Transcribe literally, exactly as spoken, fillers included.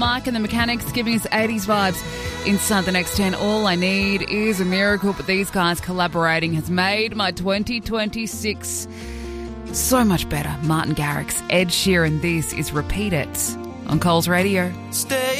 Mike and the Mechanics giving us eighties vibes inside the next ten. All I need is a miracle, but these guys collaborating has made my twenty twenty-six so much better. Martin Garrix, Ed Sheeran, this is Repeat It on Coles Radio. Stay